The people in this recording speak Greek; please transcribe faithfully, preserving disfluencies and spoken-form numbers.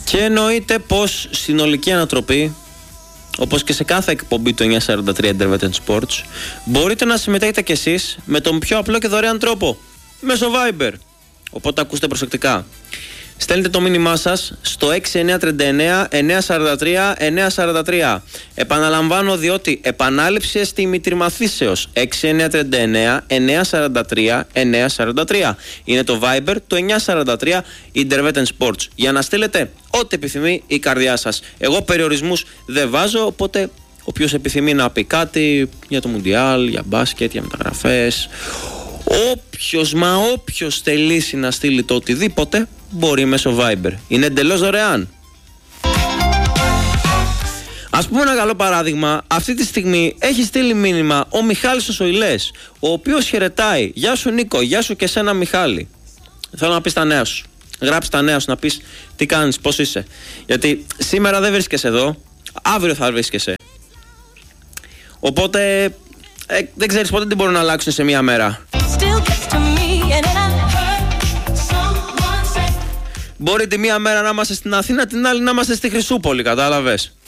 Και εννοείται πως συνολική ανατροπή, όπως και σε κάθε εκπομπή του εννιακόσια σαράντα τρία Intervention Sports, μπορείτε να συμμετέχετε κι εσείς με τον πιο απλό και δωρεάν τρόπο, μέσω Viber. Οπότε ακούστε προσεκτικά. Στέλνετε το μήνυμά σας στο έξι εννιά τρία εννιά εννιά τέσσερα τρία εννιά τέσσερα τρία. Επαναλαμβάνω, διότι επανάληψη αισθημητρημαθήσεως. έξι εννιά τρία εννιά εννιά τέσσερα τρία εννιά τέσσερα τρία είναι το Viber του εννιακόσια σαράντα τρία Intervention Sports, για να στείλετε ό,τι επιθυμεί η καρδιά σας. Εγώ περιορισμούς δεν βάζω, οπότε όποιος επιθυμεί να πει κάτι για το Μουντιάλ, για μπάσκετ, για μεταγραφές, όποιος μα όποιος θελήσει να στείλει το οτιδήποτε, μπορεί μέσω Viber. Είναι εντελώς δωρεάν. Ας πούμε ένα καλό παράδειγμα. Αυτή τη στιγμή έχει στείλει μήνυμα ο Μιχάλης ο Σοηλές, ο οποίος χαιρετάει. Γεια σου Νίκο, γεια σου και σένα Μιχάλη. Θέλω να πεις τα νέα σου. Γράψει τα νέα σου, να πεις τι κάνεις, πώς είσαι. Γιατί σήμερα δεν βρίσκεσαι εδώ, αύριο θα βρίσκεσαι. Οπότε ε, δεν ξέρεις πότε τι μπορούν να αλλάξουν σε μία μέρα. Μπορεί τη μία μέρα να είμαστε στην Αθήνα, την άλλη να είμαστε στη Χρυσούπολη, κατάλαβες.